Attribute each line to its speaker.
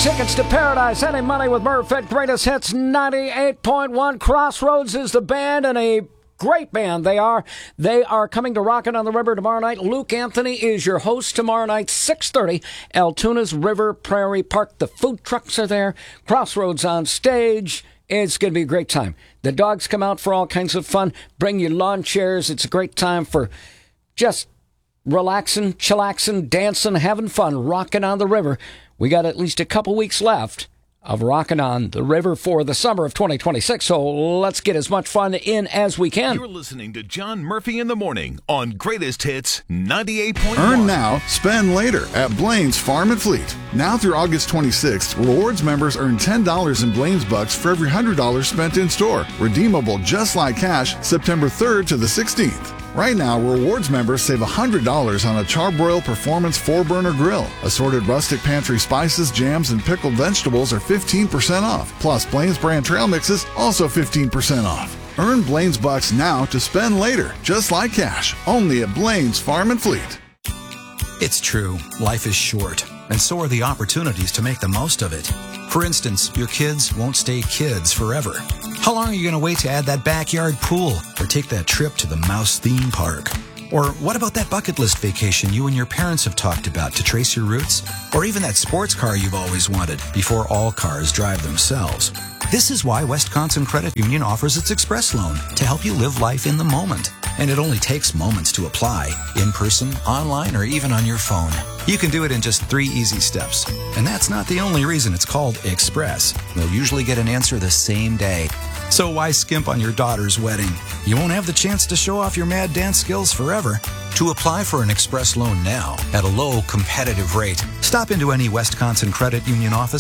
Speaker 1: Tickets to Paradise, any money with Merv at Greatest Hits 98.1. Crossroads is the band, and a great band they are. They are coming to Rockin' on the River tomorrow night. Luke Anthony is your host tomorrow night, 6:30, Altoona's River Prairie Park. The food trucks are there. Crossroads on stage. It's going to be a great time. The dogs come out for all kinds of fun. Bring your lawn chairs. It's a great time for just relaxing, chillaxing, dancing, having fun, rocking on the river. We got at least a couple weeks left of Rockin' on the River for the summer of 2026, so let's get as much fun in as we can.
Speaker 2: You're listening to John Murphy in the Morning on Greatest Hits 98.1.
Speaker 3: Earn now, spend later at Blaine's Farm and Fleet. Now through August 26th, rewards members earn $10 in Blaine's Bucks for every $100 spent in store. Redeemable just like cash September 3rd to the 16th. Right now, rewards members save $100 on a Charbroil Performance 4-burner grill. Assorted rustic pantry spices, jams, and pickled vegetables are 15% off. Plus, Blaine's brand trail mixes also 15% off. Earn Blaine's Bucks now to spend later, just like cash. Only at Blaine's Farm and Fleet.
Speaker 4: It's true, life is short, and so are the opportunities to make the most of it. For instance, your kids won't stay kids forever. How long are you going to wait to add that backyard pool or take that trip to the Mouse theme park? Or what about that bucket list vacation you and your parents have talked about to trace your roots? Or even that sports car you've always wanted before all cars drive themselves? This is why Wisconsin Credit Union offers its Express Loan to help you live life in the moment. And it only takes moments to apply, in person, online, or even on your phone. You can do it in just 3 easy steps. And that's not the only reason it's called Express. You'll usually get an answer the same day. So why skimp on your daughter's wedding? You won't have the chance to show off your mad dance skills forever. To apply for an Express Loan now at a low, competitive rate, stop into any Wisconsin Credit Union office